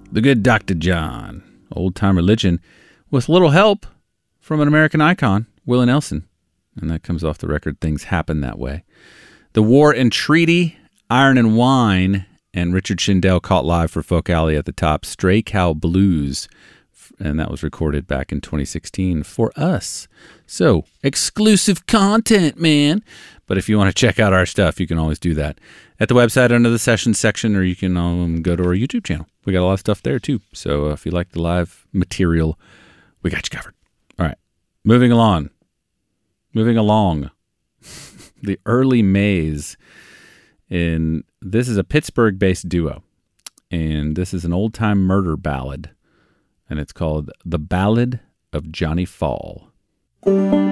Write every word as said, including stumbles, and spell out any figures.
The Good Doctor John, Old Time Religion, with little help from an American icon, Willie Nelson. And that comes off the record Things Happen That Way. The War and Treaty, Iron and Wine, and Richard Shindell caught live for Folk Alley at the top, Stray Cow Blues. And that was recorded back in twenty sixteen for us. So, exclusive content, man. But if you want to check out our stuff, you can always do that at the website under the sessions section, or you can um, go to our YouTube channel. We got a lot of stuff there, too. So uh, if you like the live material, we got you covered. All right. Moving along. Moving along. The Early Maze. In, this is a Pittsburgh-based duo. And this is an old-time murder ballad. And it's called The Ballad of Johnny Fall.